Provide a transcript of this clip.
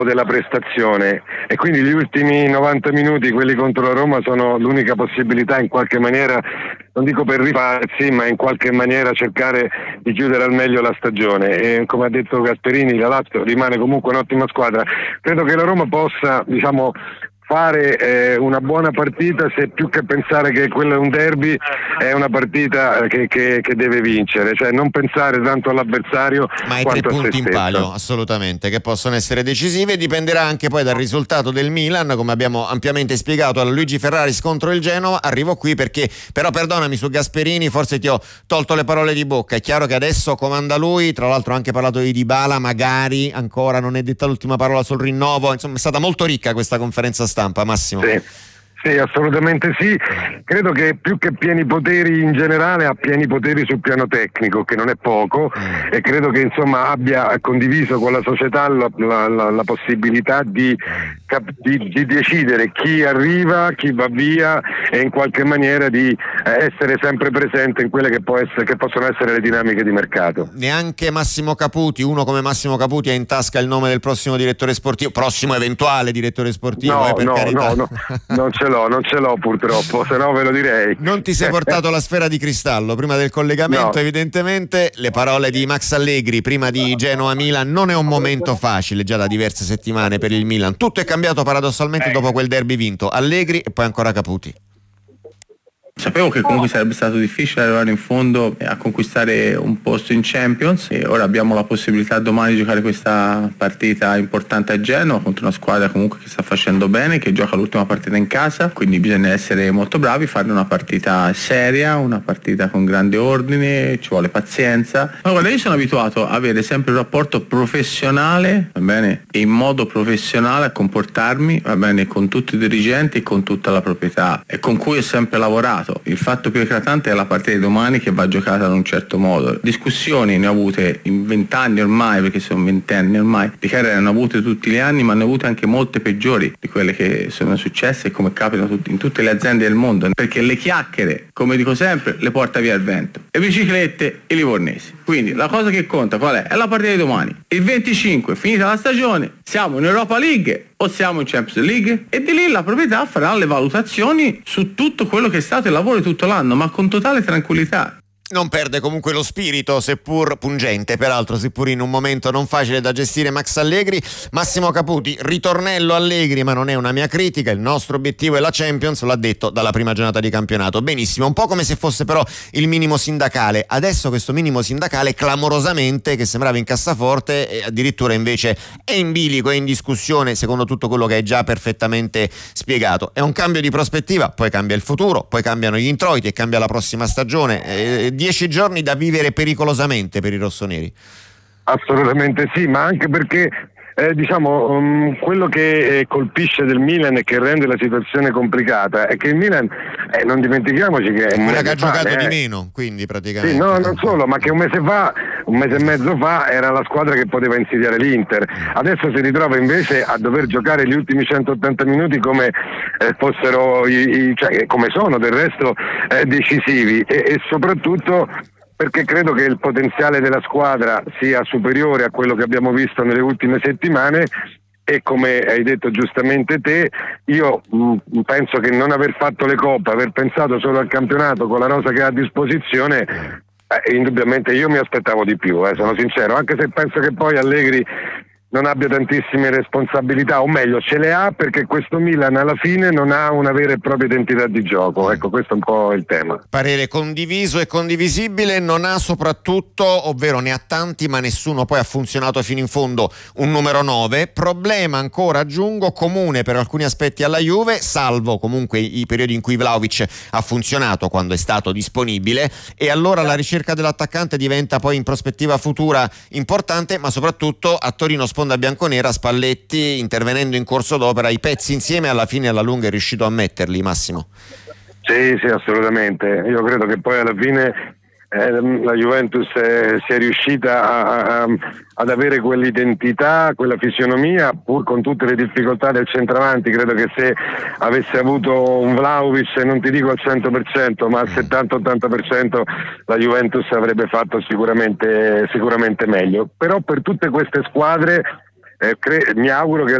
della prestazione, e quindi gli ultimi 90 minuti, quelli contro la Roma, sono l'unica possibilità in qualche maniera, non dico per rifarsi, ma in qualche maniera cercare di chiudere al meglio la stagione. E come ha detto Gasperini, la Lazio rimane comunque un'ottima squadra. Credo che la Roma possa, fare una buona partita, se più che pensare che quello è un derby, è una partita che deve vincere, cioè non pensare tanto all'avversario ma hai 3 quanto a se punti in stesso. palio, assolutamente, che possono essere decisive. Dipenderà anche poi dal risultato del Milan, come abbiamo ampiamente spiegato alla Luigi Ferraris contro il Genoa. Arrivo qui perché, però perdonami, su Gasperini forse ti ho tolto le parole di bocca. È chiaro che adesso comanda lui, tra l'altro ha anche parlato di Dybala, magari ancora non è detta l'ultima parola sul rinnovo. Insomma, è stata molto ricca questa conferenza stampa, Massimo. Sì, assolutamente sì. Credo che più che pieni poteri in generale ha pieni poteri sul piano tecnico, che non è poco, e credo che abbia condiviso con la società la possibilità di decidere chi arriva, chi va via, e in qualche maniera di essere sempre presente in quelle che possono essere le dinamiche di mercato. Neanche Massimo Caputi, uno come Massimo Caputi, ha in tasca il nome del prossimo direttore sportivo, prossimo eventuale direttore sportivo, per carità. No, non ce l'ho purtroppo, se no ve lo direi. Non ti sei portato la sfera di cristallo prima del collegamento, No. Evidentemente. Le parole di Max Allegri prima di Genoa-Milan: non è un momento facile già da diverse settimane per il Milan. Tutto è cambiato paradossalmente dopo quel derby vinto. Allegri e poi ancora Caputi. Sapevo che comunque sarebbe stato difficile arrivare in fondo a conquistare un posto in Champions, e ora abbiamo la possibilità domani di giocare questa partita importante a Genova contro una squadra comunque che sta facendo bene, che gioca l'ultima partita in casa, quindi bisogna essere molto bravi, fare una partita seria, una partita con grande ordine, ci vuole pazienza. Ma guarda, io sono abituato a avere sempre un rapporto professionale, va bene, e in modo professionale a comportarmi, va bene, con tutti i dirigenti e con tutta la proprietà, e con cui ho sempre lavorato. Il fatto più eclatante è la partita di domani, che va giocata in un certo modo. Discussioni ne ho avute in 20 anni ormai, perché sono 20 anni ormai di carriera, ne ho avute tutti gli anni, ma ne ho avute anche molte peggiori di quelle che sono successe, e come capita in tutte le aziende del mondo, perché le chiacchiere, come dico sempre, le porta via il vento, le biciclette e i livornesi. Quindi la cosa che conta qual è? È la partita di domani. Il 25, finita la stagione, siamo in Europa League o siamo in Champions League, e di lì la proprietà farà le valutazioni su tutto quello che è stato il lavoro di tutto l'anno, ma con totale tranquillità. Non perde comunque lo spirito, seppur pungente, peraltro, seppur in un momento non facile da gestire, Max Allegri. Massimo Caputi: ritornello Allegri, ma non è una mia critica, il nostro obiettivo è la Champions, l'ha detto dalla prima giornata di campionato. Benissimo, un po' come se fosse però il minimo sindacale. Adesso questo minimo sindacale, clamorosamente, che sembrava in cassaforte, e addirittura invece è in bilico, è in discussione, secondo tutto quello che hai già perfettamente spiegato. È un cambio di prospettiva, poi cambia il futuro, poi cambiano gli introiti e cambia la prossima stagione. 10 giorni da vivere pericolosamente per i rossoneri. Assolutamente sì, ma anche perché quello che colpisce del Milan e che rende la situazione complicata è che il Milan, non dimentichiamoci che è quella che ha giocato di meno, quindi praticamente. Sì, no, non solo, ma che un mese e mezzo fa era la squadra che poteva insidiare l'Inter. Adesso si ritrova invece a dover giocare gli ultimi 180 minuti come fossero come sono del resto decisivi, e soprattutto perché credo che il potenziale della squadra sia superiore a quello che abbiamo visto nelle ultime settimane, e come hai detto giustamente te, io penso che non aver fatto le coppe, aver pensato solo al campionato con la rosa che ha a disposizione, indubbiamente io mi aspettavo di più, sono sincero, anche se penso che poi Allegri non abbia tantissime responsabilità, o meglio ce le ha, perché questo Milan alla fine non ha una vera e propria identità di gioco. Ecco, questo è un po' il tema. Parere condiviso e condivisibile. Non ha soprattutto, ovvero ne ha tanti, ma nessuno poi ha funzionato fino in fondo, un numero 9. Problema ancora, aggiungo, comune per alcuni aspetti alla Juve, salvo comunque i periodi in cui Vlahovic ha funzionato quando è stato disponibile, e allora la ricerca dell'attaccante diventa poi in prospettiva futura importante, ma soprattutto a Torino sponda bianconera Spalletti, intervenendo in corso d'opera, i pezzi insieme alla fine e alla lunga è riuscito a metterli, Massimo. Sì, assolutamente. Io credo che poi alla fine la Juventus sia riuscita ad avere quell'identità, quella fisionomia, pur con tutte le difficoltà del centravanti. Credo che se avesse avuto un Vlahovic, non ti dico al 100%, ma al 70-80%, la Juventus avrebbe fatto sicuramente meglio. Però per tutte queste squadre mi auguro che